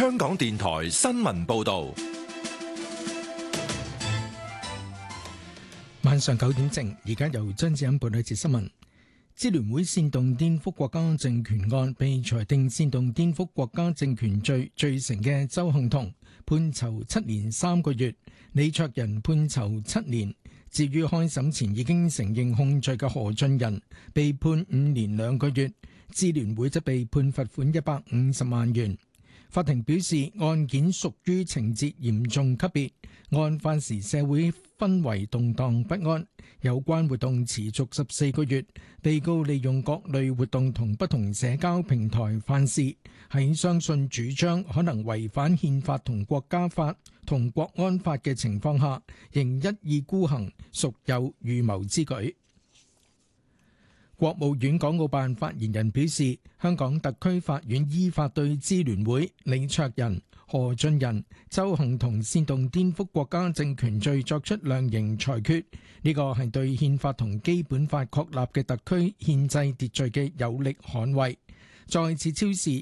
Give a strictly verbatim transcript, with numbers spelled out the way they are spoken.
香港電台新聞報道。 晚上九點正，而家由張子欣報道一節新聞。支聯會煽動顛覆國家政權案被裁定煽動顛覆國家政權罪罪成嘅鄒幸彤判囚七年三個月，李卓人判囚七年。至於開審前已經承認控罪嘅何俊仁被判五年兩個月，支聯會則被判罰款一百五十萬元。法庭表示案件屬於情節嚴重級別，案發時社會氛圍動盪不安，有關活動持續十四個月，被告利用各類活動同不同社交平台犯事，喺相信主張可能違反憲法同國家法同國安法嘅情況下，仍一意孤行，屬有預謀之舉。國務院港澳辦發言人表示，香港特區法院依法對支聯會、李卓人、何俊仁、鄒幸彤煽動顛覆國家政權罪作出量刑裁決，呢個係對憲法同基本法確立嘅特區憲制秩序嘅有力捍衛，再次昭示